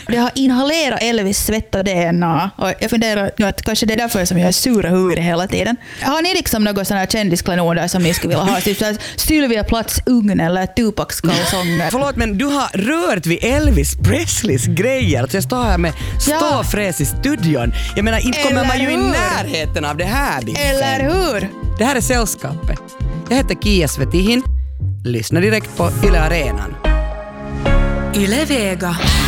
Det har inhalerat Elvis svett och DNA. Och jag funderar nu att kanske det är därför som jag är sura huvud hela tiden. Har ni liksom något sån här kändisklanoder som ni skulle vilja ha? Typ såhär Sylvia Platts ugn eller Tupacs kalsonger. Förlåt, men du har rört vid Elvis Presleys grejer. Att jag står här med ståfräs i studion. Jag menar, inte kommer man ju i närheten av det här. Eller hur? Det här är Sällskapet. Jag heter Kia Svetihin. Lyssna direkt på Yle Arenan. Yle Vega.